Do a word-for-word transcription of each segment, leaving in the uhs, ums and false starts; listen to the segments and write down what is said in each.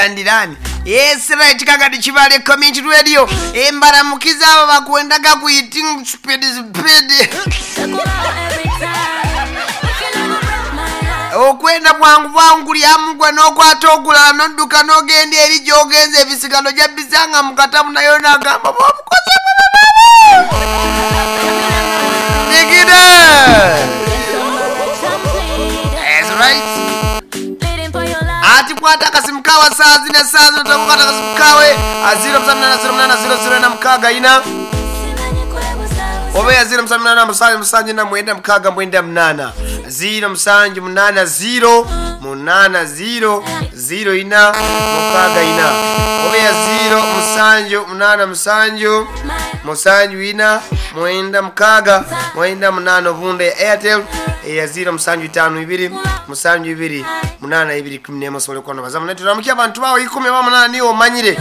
Ndirani. Yes right kakati chibale community radio. Embara mukiza aba bakwendaga ku eating speed speed. Okwenda bwangu bwangu lyamugwa nokwatogula noduka nogende eri jogenze ebisigano jabizanga mukatamu nayo nagamba bomukoze baba. Nikida. That's right. Ati kwata kasimkawa saa zina saa zina tamukwata kasimkawe aziro msamina ziro mnana ziro ziro na mkaga ina Obe aziro msamina na msanji msanji na mwenda mkaga mwenda mnana Ziro msanji mnana ziro Mnana ziro Ziro ina mkaga ina Obe aziro msanji mnana msanji Msanji ina mwenda mkaga Mwenda mnana vunde Airtel Eya ziro msanji tanu ibiri Msanji ibiri Mnana ibiri kumine masole kwa nabazamu Netu ramukia bantu wao ikume wa mnana niyo manyire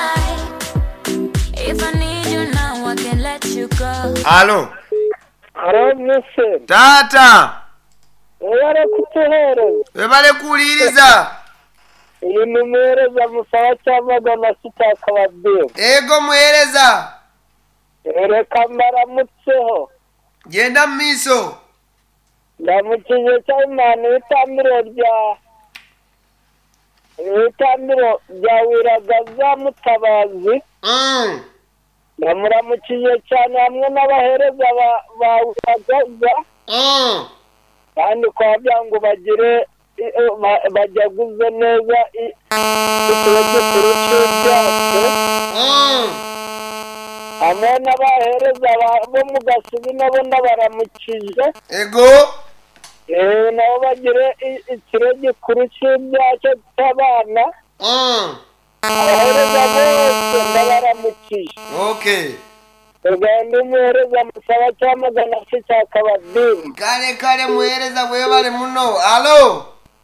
Alo Alo mse Tata Wale kutuhere Webale kuliriza Iyi numereza musaba cyamaga na sita akababwira Ego muhereza Ereka maramutseho Genda miso Ndamukize cyane itambiro rya Itambiro rya wiragaza mutabazi Mm Namuramukize cyane hamwe n'abahereza ba wiragaza Mm kandi kwa byangu bagire bajaguze neza ikibazo kurushya Mm hamwe n'abahereza bo mu gasubi nabo ndabaramukije Ego eh nabo bagire ikirege kurushya cyo tabana Mm abahereza bose ndabaramukije Okay Uganda muhereza musaba cyamagana sita akabadini Kale kale muhereza webale muno Alo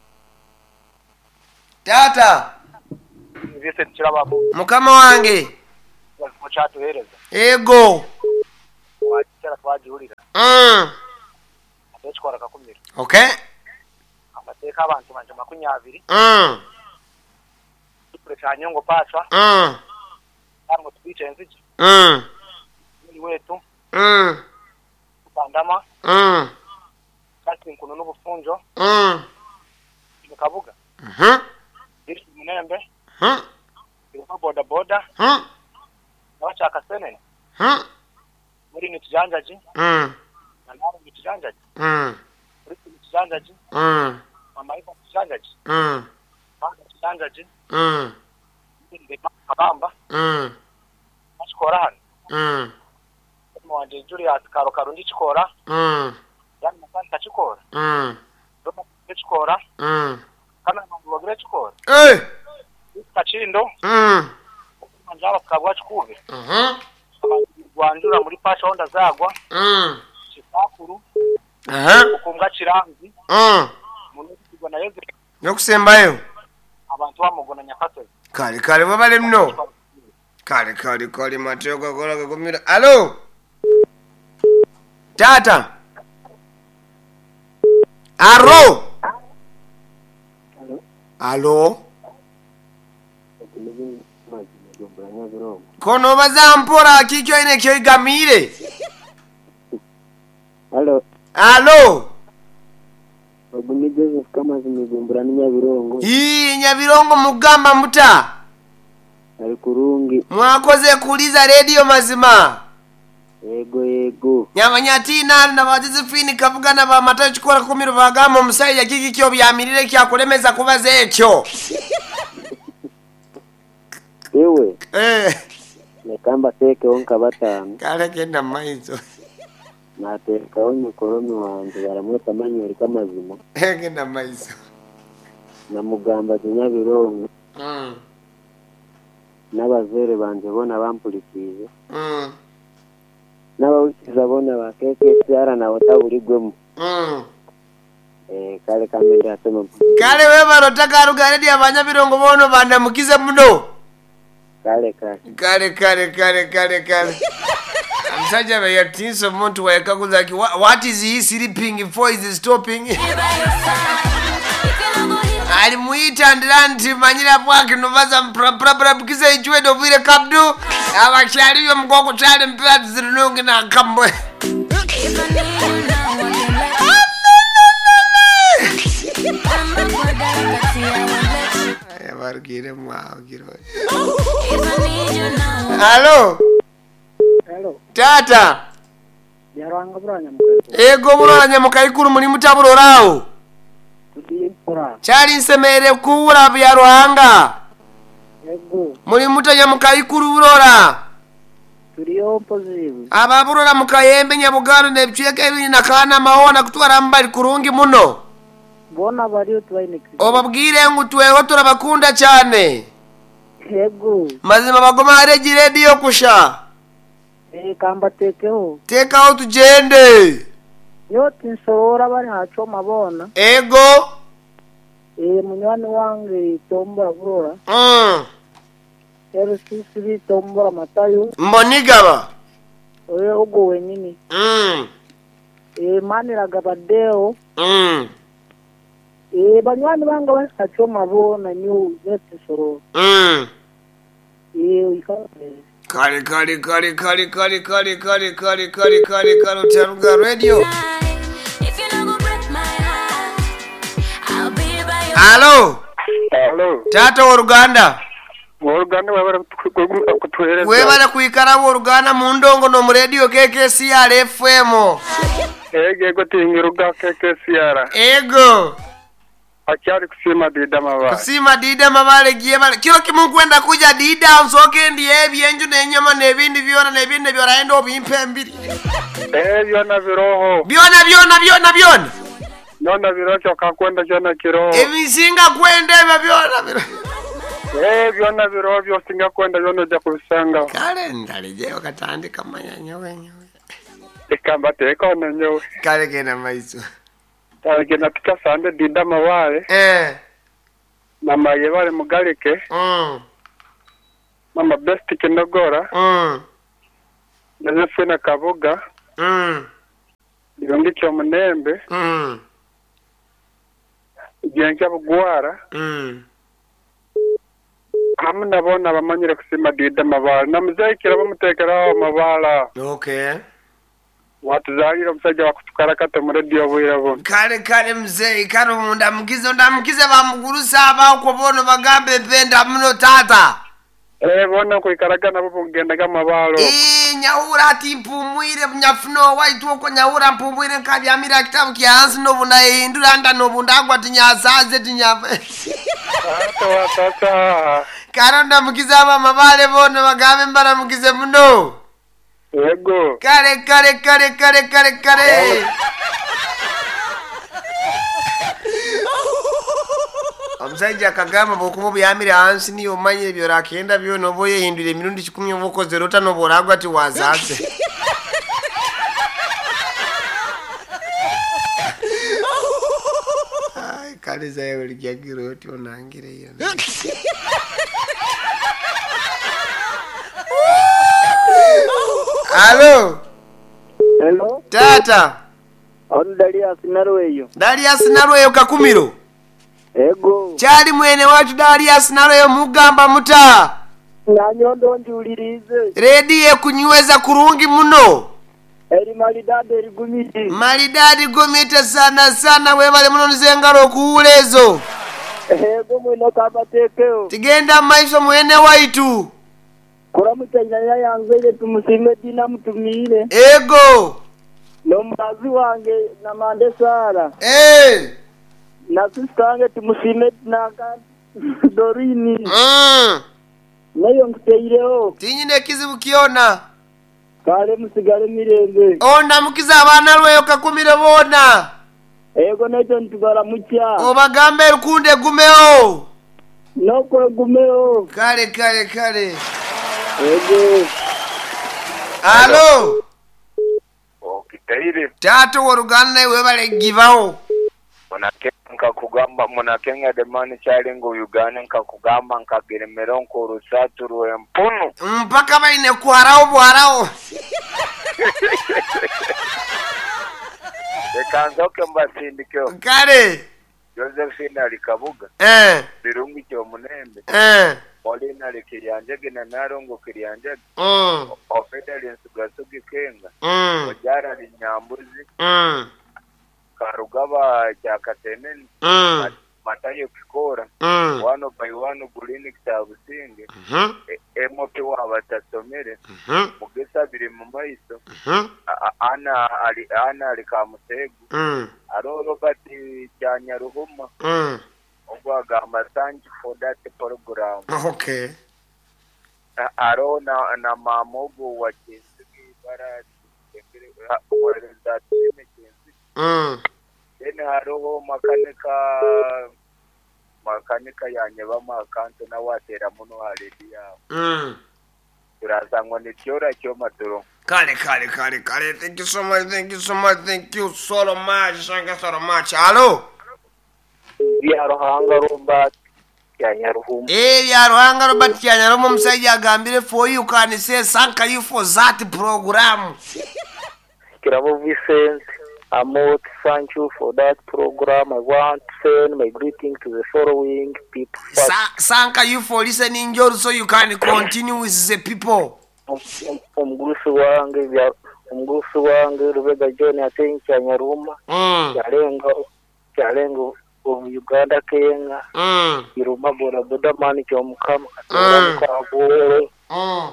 Tata Vise chirababu Mukama wange muchatu hereza Ego wachara twajihurira Mm atechwara kakumira Okay amateka abantu banje makunyabiri Mm Prechanyongo paswa Mm armo twiche nziji Mm ni wetu Mm Pandama Mm kasi nkuno n'ubufunjo Mm Kabuga Mhm Iri munembe Mhm Iri boda boda Mhm Nawachaka senene Mhm Muri nitijanjaji Mm Nanaru nitijanjaji Mm Muri nitijanjaji Mm Mama iba nitijanjaji Mm Mama nitijanjaji Mm Ndi kabamba Mm Machikora hano Mm Mwanje Julius Karo Karo ndichikora Mm Yani masanta chikora Mm Roma ndichikora Mm Kana mangwa chikora Eh Kachindo Mm Manjaba kabwa chikube Mhm Rwanjura muri pasha onda zagwa Mm Chikakuru Aha Ukumga chirangi Mm Munezi kigona yeze Yokusembayo Abantu bamugona nyakasozi Kale kale wabale mno Kale kale kale mateo gakola gakomira Alo Tata Aro Alo Kono bazampora kikyo ine kyo igamire Alo Alo Obuni Joseph kama zimegumbura ni Nyabirongo Hii Nyabirongo mugamba muta ari kurungi Mwakoze kuliza radio mazima Ego ego Nyamanyatina na Josephine kavuga na ba mata chikora kumiro bagamo musaya kiki kyo byamirire kyakulemeza kubaza ekyo Ewe Eh nekamba teke onka batanu kale kenda maizo nateka onye koromi wanje baramweta manyori kamazima Eh kenda maizo na mugamba Nyabirongo Mm n'abazere banje bona bampulikije Mm n'abawukiza bona bakeke cyara na otaburigwemo Mm eh kale kamera atema kale we barotaka rugaredi abanyabirongo bono bandamukize muno kale kale kale kale kale kale kale Amsaja ba yatinso muntu wayakakuzaki what is he sleeping for is stopping alimuita ndiranti manyira bwake novaza mprapra bukize ichwe dovire kabdu abashaliyo mgongo chale mpira zirungi na kambwe Bargire mwao giro. Hello. Hello. Tata. Yaranga buranya mukazi. Ego buranya mukayikuru muri mutaburo rawo. Tudikura. Chali nsemere kuura bya Ruhanga. Ego. Muri mutanya mukayikuru burora. Turiyo positive. Ababurora mukayembe nyabugaro nebiciyeke bini nakana maona kutwara mbali kurungi muno. Bona bariyo twaine. Obabwire ngo tweho turabakunda cyane. Ego. Mazima bagoma areji radio kusha. Eh kamba tekeho. Teka out tugende. Yo tinsorora bari hacho mabona. Ego. Eh munywani wange tombora burora. Mm. Ero sisiri tombora matayo. Mbonigaba. Oye ogo wenyini. Mm. Eh manira gabadeo. Mm. Eh banywani banga bari hacho mabona nyu zetisoro. Mm. Eh ikale. Kali kali kali kali kali kali kali kali kali kali kali utaruga radio. Hello. Hello. Tata wa Uganda. Wa Uganda wabara kutuhereza. Webara kuikara wa Uganda mu ndongo no mu radio K K C R F M. Ege go tingiruga K K C R. Ego. Akyari kusima dida mabale. Kusima dida mabale giye bale. Kilo kimu kwenda kuja dida onsoke ndiye byenju nenyama nebindi byona nebindi byoraendo bimpe mbiri. Eh byona biroho. Byona byona byona byona. Nona birocho kakwenda cyana kiroho. Ebisinga kwenda byona byona. Eh byona biroho byo singa kwenda byona ja kubisanga. Kale ndalije okatandika manyanya wenyewe. Ikamba teko nanyo. Kale kena maiso. Kale natika sande dida mabale. Eh. Mama yebale mugalike. Mm. Mama best kinogora. Mm. Nazefuna kabuga. Mm. Irongi cyo munembe. Mm. Byanka bugwara. Mm. Hamwe nabona bamanyire kusima dida mabala. Namuzayikira bamutekera mabala. Okay. Watu zagira musajja wakutukarakata mu radio bwirabo. Kale kale mzee kano ndamukize ndamukize bamugurusa aba ko bono bagambe penda muno tata. Eh bona ko ikaragana bo kugenda ga mabalo. Eh nyaura timpumwire mnyafuno waitu ko nyaura mpumwire kali amira kitabu kianzi no buna indura nda no bundagwa tinyazaze tinyava. Ato tata. Karo ndamukize aba mabale bono bagambe mbara mukize muno. Ego. Kare kare kare kare kare kare. Amsaija kagama bokumo byamire hansi niyo manye byo rakenda byo noboye hindure mirundi kikumi oboko zero tano boragwa ati wazase. Ai kale zayo ligagiro oti onangire iyo. Hello. Hello. Tata. On Darius Narweyo. Darius Narweyo kakumiro. Ego. Chali mwene watu Darius Narweyo mugamba muta. Nanyondo ndiulirize. Ready kunyweza kurungi muno. Eri malidade eri gumiti. Malidadi gumita sana sana webale muno nzengaro kuulezo. Ego mwene kabatekeo. Tigenda maiso mwene waitu. Kura mutanyanya yanzele tumusime dina mutumire. Ego. No mbazi wange na mande sara. Eh. Na sistange tumusime na ka Dorini. Mm. Nayo mteireo. Tinyine kizibu kiona. Kale musigale mirembe. Onda mukiza abana Rweyo kakumire bona. Ego nejo ntugala mucha. Obagambe rukunde gumeo. Noko gumeo. Kale kale kale. Ego. Hello. Okitaire. Tato warugana webale givao. Munakenga kugamba munakenga demani chali ngo Uganda nka kugamba nkageremero nko rusatu rwempunu. Mpaka baine kuharao bwarao. Ekanzoke mbasindikeo. Kale. Josephine ali Kabuga eh birungi kyo munembe eh Olina ali Kiryanjage na Narongo Kiryanjage mm Ofedali Nsugasugi Kenga mm Ojara ali Nyambuzi mm Karugaba Jakateneni mm Matayo Kikora mm wano by wano Gulini Kitabusinge mhm Emope wabatasomere mhm Mugesa biri mu maiso mhm ana ali ana ali Kamutegu mm aro Robert Cyanyaruhuma mm ogwagamba thank you for that program okay aro na na mamogo wa Kinzuki bara tembere that mm then aro makanika makanika yanyeba makanto na watera muno haledia mm turazangwa ni cyora cyo maturo kale kale kale kale thank you so much thank you so much thank you so much thank you so much hello ya Ruhanga Robert Cyanyaruhuma eh ya Ruhanga Robert Cyanyaruhuma musajja agambire for you can say thank you for that program Kirabo Vincent Amot, thank you for that program. I want to send my greeting to the following people. Sa- thank you for listening, George, so you can continue with the people. Umgusu wange vya umgusu wange Rubega John atenyi Cyanyaruhuma Mm. Kyalengo Kyalengo of Uganda Kenya Mm. Iruma Boda Boda Mani Kyomukama Mm. Kabuwe Mm.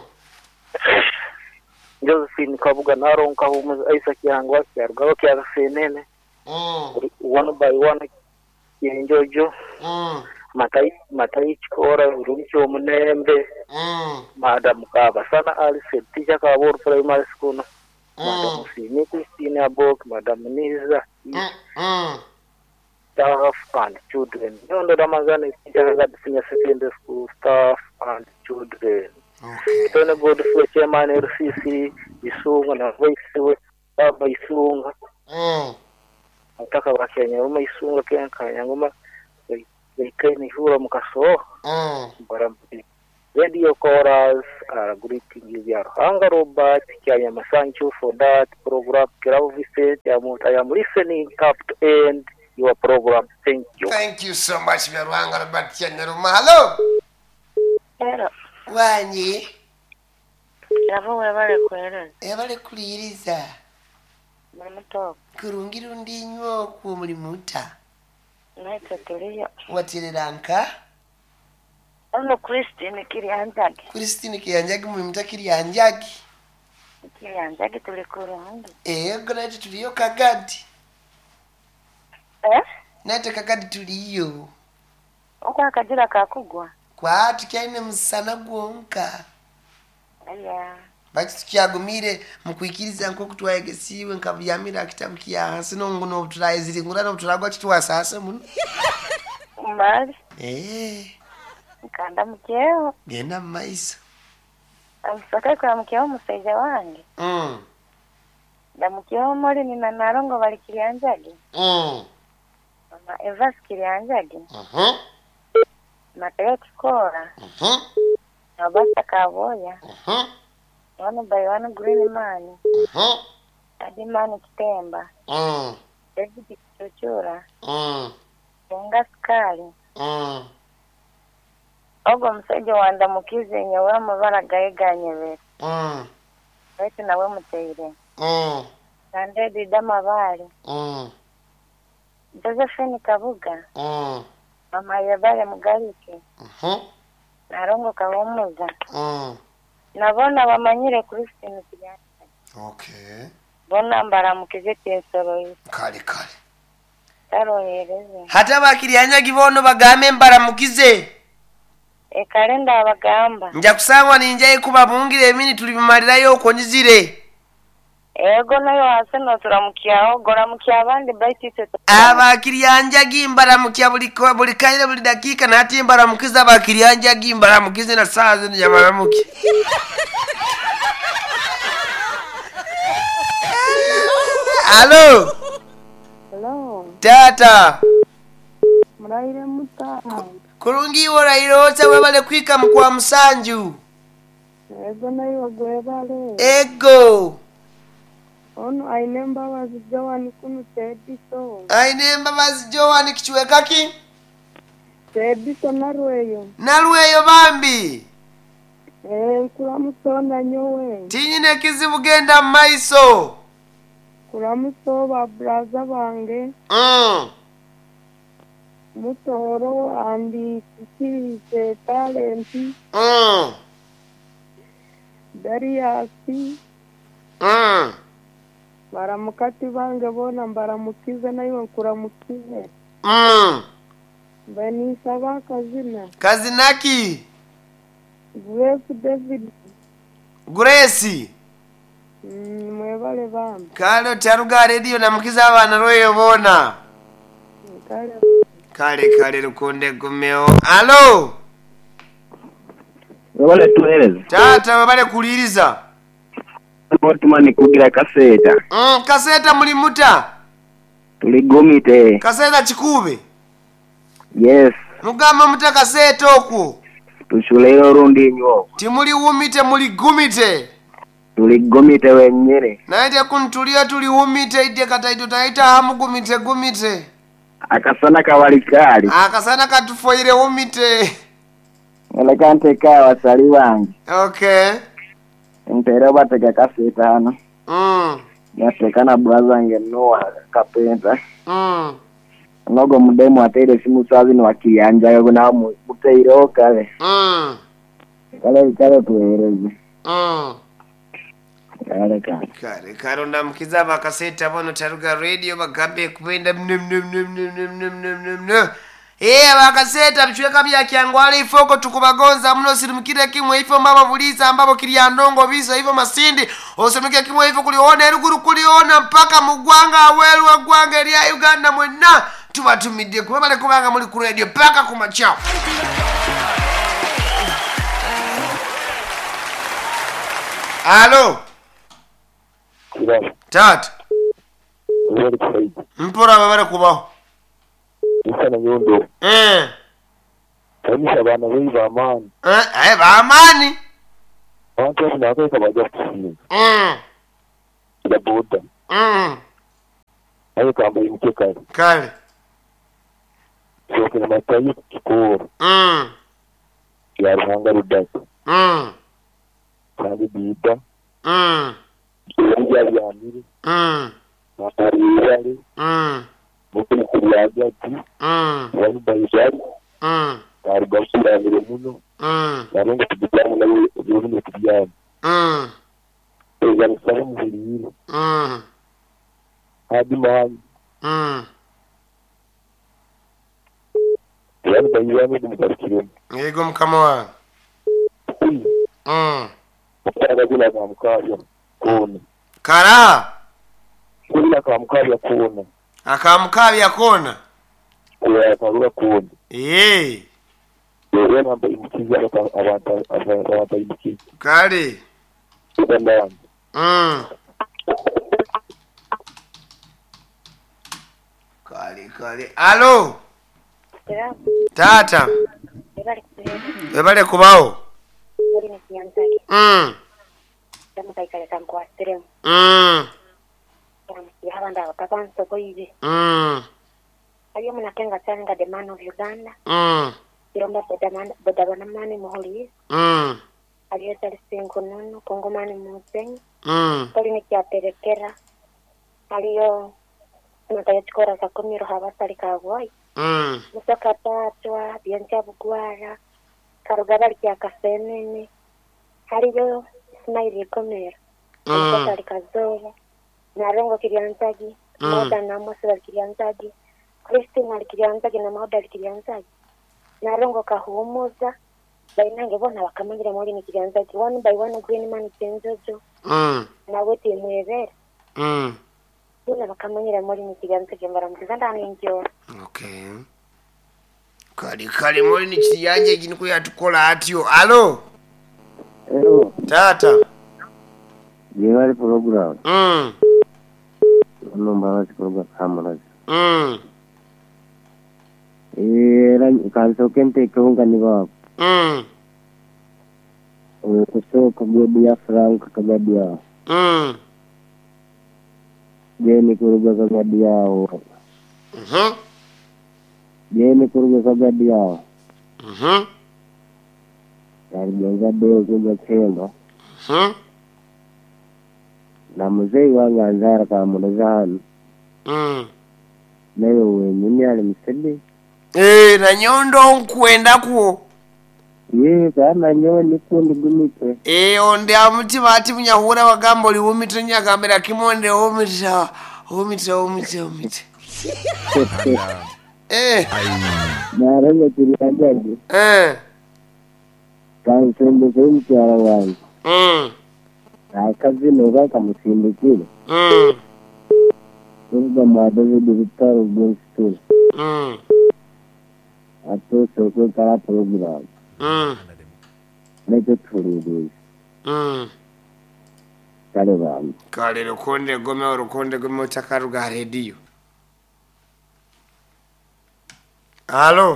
Josephine Kabuga naronka humu Isaac Yangwa Kyarugabo Kyagasenene Mm. one by one Yenjojo Mm. Matai Matai Chikora Urumchi Omunembe Mm. Madam Kaba Sana Alice Teacher Kabur Primary School Madam Mm. Sini Christina Bok Madam Niza Mm. Mm. Staff and children Yondo Ramazan is teacher at Senior Secondary School Staff and children Okay. Tone God for Chairman R C C Isunga na Vice Baba Isunga Mm. Nataka wa Kenya uma Isunga Kenya ngoma Kaini hura mukaso Mm. Barampi Radio Chorus are greeting you there. Hanga Robert, Kaya thank you for that program. Kirabo Vincent, I am listening up to end your program. Thank you. Thank you so much, Ruhanga Robert Cyanyaruhuma. Hello. Hello. Wanyi. Kirabo webale kwera. Ebale kuliriza. Muto. Kurungiru ndinyo ku muri muta. Naita tuliyo. Watireranka. Ono Christine Kiryanjage. Christine Kiryanjage muri muta Kiryanjage. Kiryanjage tuli kurungi. Eh, granati tuliyo kagadi. Eh? Nate kagadi tuliyo. Uko akajira kakugwa. Kwa tukaine musana gwonka. Aya. Baki tukyagumire mukwikiriza nko kutwayegesiwe nkabyamira kitabu kya hasi nongo no turaizire ngura no turagwa kitwasase muno. Mbali. Eh, Kanda mkeo. genda maiso. Amsaka kwa mkeo musaija wange. Mm. Da mkeo mori ni Narongo bali Kiryanjage. Mm. Mama Eva Kiryanjage. Mhm. Mateo Kikora. Mhm. Nabasa Kaboya. Mhm. Wano by wano Green Man. Mhm. Adi Man Kitemba. Mm. David Kichochura. Mm. Yenga Skali. Mm. Ogo msejo wanda mukize nyewe mabara gaeganye be. Mm. Wetu nawe muteire. Mm. Nande dida mabari. Mm. Josephine Kabuga. Mm. Mama Yabale Mugarike. Mhm. Narongo Kawomuza. Mm. Nabona bamanyire Christine Kiryanjage. Okay. Bona mbara mukize tesoro. Kale kale. Tarohereze. Hata bakiryanjage bono bagame mbaramukize. E kalenda abagamba. Nja kusangwa ninjaye kubabungire emini tulibimalirayo okonyizire. Ego nayo aseno turamukiyaho gora mukiya abandi bayitise. Abakiryanjage mbaramukiya buli ko buli kaire buli dakika nati mbaramukiza abakiryanjage mbaramukize na saa zino yamaramuki. Hello. Hello. Tata. Muraire muta. Kurungi warairota webale kwika mkwa msanju. Ego nayo gwebale. Ego. Ono ainemba wazijowa nikunu tediso. Ainemba wazijowa nikichweka ki? Tediso narweyo. Narweyo bambi. Eh, nkula musonda nyowe. Tinyine kizibu genda maiso. Kula musoba braza bange. Mm. Musoro andi kikirize talenti. Mm. Dariasi. Mm. Baramukati bange bona mbaramukize nayo nkuramukize. Mm. Bani saba kazina. Kazinaki. Grace David. Grace. Mm, mwebale bambi. Kale taruga radio namukiza abana royo bona. Kale. Kale kale rukunde gumeo. Allo. Wale tueleze. Tata wabale kuliriza. Otmani kugira kaseta. Mm, kaseta muli muta. Tuligomite. Kaseta chikube. Yes. Mugama muta kaseta oku. Tushulero rundi nyo. Timuli umite muli gumite. Tuligomite wenyere. Naite kuntulia tuli umite ide kataito taita hamu gumite gumite. Akasana kawalikali. Akasana katufoire umite. Wale kante kawa sali wangi. Okay. Ntera bateka kaseta hano. Mm. Yatekana braza nge noa kapenta. Mm. Nogo mudemo atere simu sazi no akiyanja yo na mu muteiro kale. Mm. Kale kale tuereze. Mm. Kale kale. Kare karo ndamukiza bakaseta bono taruga radio bagabe kwenda mnem mnem mnem mnem mnem mnem mnem. Eh bakaseta bichweka bya kyangwale ifoko tukubagonza mno sirimukire kimwe ifo mbaba buliza ambabo kiriya ndongo biso ifo masindi osomike kimwe ifo kuliona eruguru kuliona mpaka mugwanga awelu wa gwanga ya Uganda mwena tubatumidde kubale kubanga muri ku radio paka kumachao. Allo. Tata. Mpora babare kubaho. Isana nyondo. Eh. Kanisha bana wiba amani. Eh, eh ba amani. Wantu nako kabaja kusini. Mm. Ya boda. Mm. Ayo kamba imkeka. Kale. Sio kuna matayi kikoro. Mm. Ya ruhanga rudaka. Mm. Kandi bida. Mm. Ya yamiri. Mm. Matari yale. Mm. Mukuru kuyaga ati. Mm. Wani bayijari. Mm. Ari gasura ngire muno. Mm. Narenga kujyana nawe uri kujyana. Mm. Ega nsaba muhirire. Mm. Hadi mahali. Mm. Yani bayijani kumbarikiremo. Yego mkama wa. Mm. Mukara bila kamkaya kuona. Kara. Bila kamkaya kuona. Akamkabya kona. Kuya karura kuona. Eh. Yeye namba imukiza abantu abantu imukiza. Kale. Ndanda. Mm. Kale kale. Allo. Era. Tata. Ebale kubeera. Ebale kubaho. Oli ne kiyanzaki. Mm. Damu kaikale kankwasire. Mm. Yabanda abakakanso koyize. Mm. Aliyo munakenga cyanga the man of Uganda. Mm. Yomba bodamana bodabana mani muholi. Mm. Aliyo talisingo nono kongomani musenyi. Mm. Oli ne kyaterekera. Aliyo natayo chikora za komiro habasali kagwai. Mm. Musoka tatwa byancha bugwara. Karugabali kya kasenene. Aliyo smile komero. Mm. Musoka likazola. Narongo kirianzaji. Mm. Moda na mosa kirianzaji. Christine alikirianzaji na moda alikirianzaji. Narongo kahumuza. Bainange bona bakamangira muri ni kirianzaji. One by one green man tenzojo. Mm. Na wote mwevera. Mm. Bona bakamangira muri ni kirianzaji ngaramkiza ndani njyo. Okay. Kali kali muri ni kiriyaje gini yatukola atyo. Allo. Hello. Tata. Yewali program. Mm. Nomba wasi program hamara. Mm. Era kanso kente kaunga ni wako. Mm. Kuso kagodi ya Frank kagodi ya. Mm. Jeni kuruga kagadi yao. Mhm. Jeni kuruga kagadi yao. Mhm. Yalijenga deo kuja tendo. Mhm. Na mzee wanga anzara kama mwanazani. Mm. Nayo wenyini alimsidi. Eh, na nyondo nkwenda ku. Ye kana nyoni kundi gumite. Eh, onde amuti bati munyahura bagambo liwumite nyagambira kimonde omita. Omita omita omita. Eh. Na ranga tirianjaje. Eh. Kansembe kumchara wangu. Mm. Akazi noga kamusimbikile. Mm. Kuruga madazi dibitaro genstur. Mm. Ato soko kara program. Mm. Neke turidu. Mm. Kale bam. Kale rukonde gome rukonde gome chakaruga radio. Halo.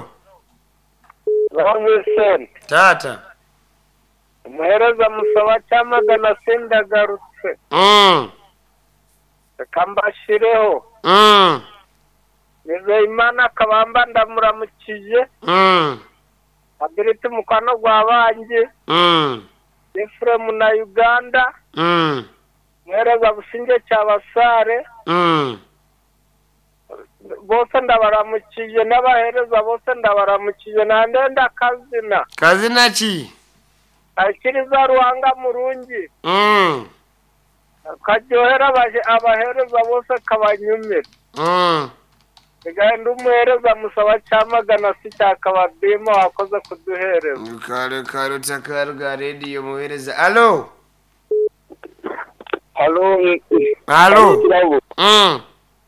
Longesen Tata. muhereza musaba cyamagana sindagarutse Mm. kambashireho Mm. Nizeyimana kabamba ndamuramukije Mm. Ability mukano gwabanje Mm. Efrem na Uganda Mm. muhereza businge cyabasare Mm. bose ndabaramukije n'abahereza bose ndabaramukije nandenda kazina Kazina chi? akiriza ruhanga murungi Mm. kajyohera abaje abahereza bose kabanyumira Mm. igahenda umuhereza musaba cyamagana si cyakabadimo wakoze kuduhereza Kale kale chakaruga radio muhereza. Halo. halo Halo. Mm.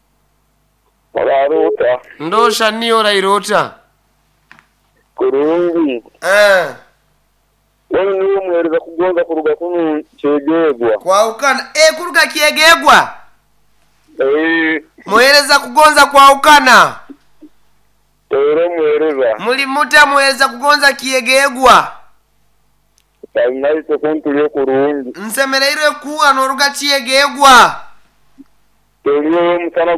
bararota Ndosha niyo rairota. kurungi Eh. wani niwe muhereza kugonza kuruga kunu cyegegwa Kwa ukana. Eh, kuruga kiegegwa. eh Muhereza kugonza kwa ukana. rero muhereza Muri muta muhereza kugonza kiegegwa. tainaite kuntuye kurungi Nsemereire kuwa noruga kiegegwa. rero musana